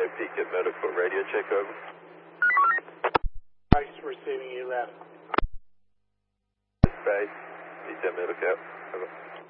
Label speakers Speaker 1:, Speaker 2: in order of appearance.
Speaker 1: Beacon Medical radio check over.
Speaker 2: Price receiving you left.
Speaker 1: Space, Beacon Medical, over.